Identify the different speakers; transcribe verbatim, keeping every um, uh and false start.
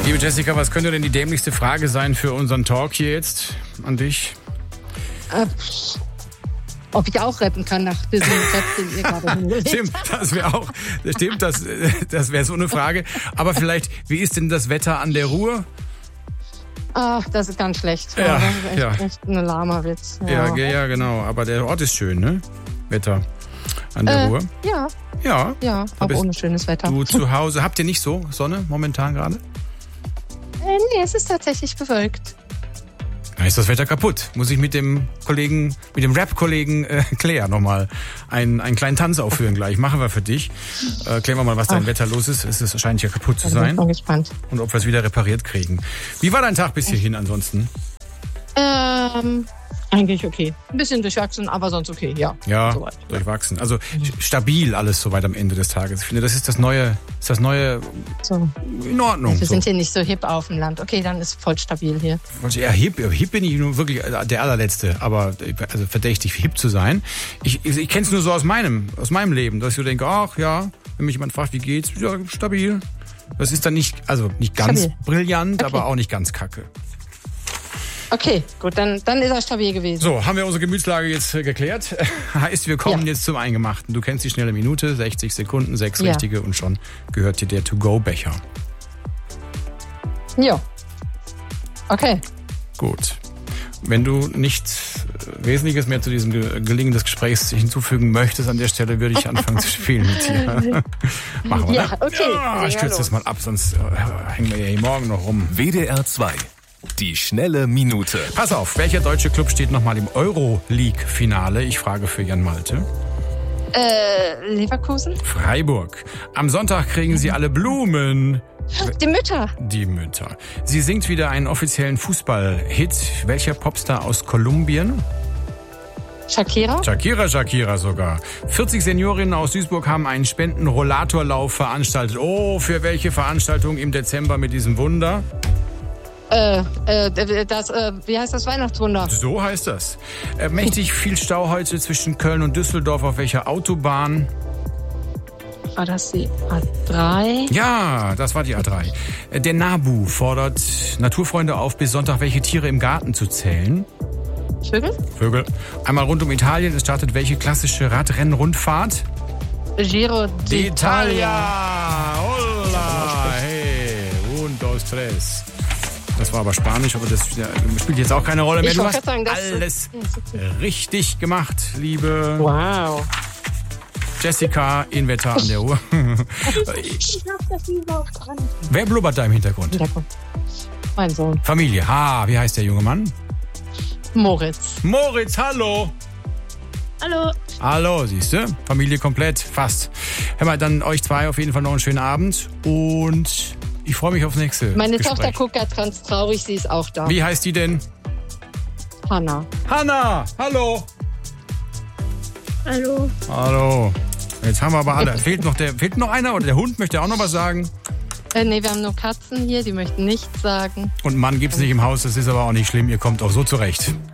Speaker 1: Liebe Jessica, was könnte denn die dämlichste Frage sein für unseren Talk hier jetzt an dich?
Speaker 2: Äh, ob ich auch rappen kann nach diesem Rap, den ihr gerade hingelegt habt.
Speaker 1: Stimmt, das wäre auch, stimmt, das, das wäre so eine Frage. Aber vielleicht, wie ist denn das Wetter an der Ruhr?
Speaker 2: Ach, das ist ganz schlecht.
Speaker 1: Ja,
Speaker 2: das ist echt,
Speaker 1: ja.
Speaker 2: echt ein lahmer Witz.
Speaker 1: Ja.
Speaker 2: Ja,
Speaker 1: ja, ja, genau. Aber der Ort ist schön, ne? Wetter an der
Speaker 2: äh,
Speaker 1: Ruhr.
Speaker 2: Ja,
Speaker 1: Ja.
Speaker 2: ja, auch
Speaker 1: bist
Speaker 2: ohne schönes Wetter.
Speaker 1: Du zu Hause, habt ihr nicht so Sonne momentan gerade?
Speaker 2: Äh, nee, es ist tatsächlich bewölkt.
Speaker 1: Da ist das Wetter kaputt. Muss ich mit dem Kollegen, mit dem Rap-Kollegen äh, Claire nochmal einen, einen kleinen Tanz aufführen gleich. Machen wir für dich. Äh, klären wir mal, was dein
Speaker 2: Ach.
Speaker 1: Wetter los ist. Es ist wahrscheinlich ja kaputt zu
Speaker 2: Ich bin
Speaker 1: sein.
Speaker 2: schon gespannt.
Speaker 1: Und ob wir es wieder repariert kriegen. Wie war dein Tag bis hierhin ansonsten?
Speaker 2: Ähm, eigentlich okay. Ein bisschen durchwachsen, aber sonst okay, ja.
Speaker 1: Ja,
Speaker 2: Soweit.
Speaker 1: durchwachsen. Also stabil alles soweit am Ende des Tages. Ich finde, das ist das neue, ist das neue
Speaker 2: So.
Speaker 1: in Ordnung.
Speaker 2: Wir
Speaker 1: So.
Speaker 2: sind hier nicht so hip auf dem Land. Okay, dann ist voll stabil hier.
Speaker 1: Ja, hip, hip bin ich nur wirklich der allerletzte, aber also verdächtig hip zu sein. Ich, ich, ich kenne es nur so aus meinem, aus meinem Leben, dass ich so denke, ach ja, wenn mich jemand fragt, wie geht's, ja, stabil. Das ist dann nicht, also nicht ganz
Speaker 2: Stabil.
Speaker 1: brillant,
Speaker 2: Okay.
Speaker 1: aber auch nicht ganz kacke.
Speaker 2: Okay, gut, dann, dann ist er stabil gewesen.
Speaker 1: So, haben wir unsere Gemütslage jetzt äh, geklärt. Heißt, wir kommen
Speaker 2: Ja.
Speaker 1: jetzt zum Eingemachten. Du kennst die schnelle Minute, sechzig Sekunden, sechs
Speaker 2: Ja.
Speaker 1: richtige und schon gehört dir der To-Go-Becher.
Speaker 2: Ja. Okay.
Speaker 1: Gut. Wenn du nichts Wesentliches mehr zu diesem Ge- Gelingen des Gesprächs hinzufügen möchtest, an der Stelle würde ich anfangen zu spielen mit dir. Machen wir,
Speaker 2: Ja,
Speaker 1: ne?
Speaker 2: okay.
Speaker 1: Ja, ich
Speaker 2: Ja,
Speaker 1: kürze das
Speaker 2: los.
Speaker 1: mal ab, sonst äh, hängen wir ja hier morgen noch rum.
Speaker 3: W D R zwei. Die schnelle Minute.
Speaker 1: Pass auf, welcher deutsche Club steht nochmal im Euro-League-Finale? Ich frage für Jan Malte.
Speaker 2: Äh, Leverkusen?
Speaker 1: Freiburg. Am Sonntag kriegen sie alle Blumen.
Speaker 2: Die Mütter.
Speaker 1: Die Mütter. Sie singt wieder einen offiziellen Fußball-Hit. Welcher Popstar aus Kolumbien?
Speaker 2: Shakira?
Speaker 1: Shakira, Shakira sogar. vierzig Seniorinnen aus Duisburg haben einen Spenden-Rollatorlauf veranstaltet. Oh, für welche Veranstaltung im Dezember mit diesem Wunder?
Speaker 2: Äh, äh, das, äh, wie heißt das Weihnachtswunder?
Speaker 1: So heißt das. Äh, mächtig viel Stau heute zwischen Köln und Düsseldorf. Auf welcher Autobahn?
Speaker 2: War das die A drei?
Speaker 1: Ja, das war die A drei. Äh, Der NABU fordert Naturfreunde auf, bis Sonntag welche Tiere im Garten zu zählen.
Speaker 2: Vögel?
Speaker 1: Vögel. Einmal rund um Italien. Es startet welche klassische Radrennrundfahrt?
Speaker 2: Giro d'Italia.
Speaker 1: Hola! Hey, un, dos, tres. Das war aber Spanisch, aber das spielt jetzt auch keine Rolle mehr.
Speaker 2: Ich
Speaker 1: Du
Speaker 2: wollte
Speaker 1: hast
Speaker 2: gerade sagen, das-
Speaker 1: alles
Speaker 2: Ja, ist okay.
Speaker 1: richtig gemacht, liebe
Speaker 2: Wow.
Speaker 1: Jessica in Wetter an der Uhr.
Speaker 2: Ich glaub, das ist auch dran.
Speaker 1: Wer blubbert da im Hintergrund?
Speaker 2: Hintergrund. Mein Sohn.
Speaker 1: Familie. Ha, wie heißt der junge Mann?
Speaker 2: Moritz.
Speaker 1: Moritz, hallo.
Speaker 2: Hallo.
Speaker 1: Hallo, siehst du? Familie komplett, fast. Hör mal, dann euch zwei auf jeden Fall noch einen schönen Abend und ich freue mich aufs nächste
Speaker 2: Meine
Speaker 1: Gespräch.
Speaker 2: Tochter guckt gerade ganz traurig, sie ist auch da.
Speaker 1: Wie heißt die denn?
Speaker 2: Hanna.
Speaker 1: Hanna, hallo.
Speaker 2: Hallo.
Speaker 1: Hallo. Jetzt haben wir aber alle. Fehlt noch, der, fehlt noch einer oder der Hund möchte auch noch was sagen?
Speaker 2: Äh, nee, wir haben nur Katzen hier, die möchten nichts sagen.
Speaker 1: Und einen Mann gibt's nicht im Haus, das ist aber auch nicht schlimm, ihr kommt auch so zurecht.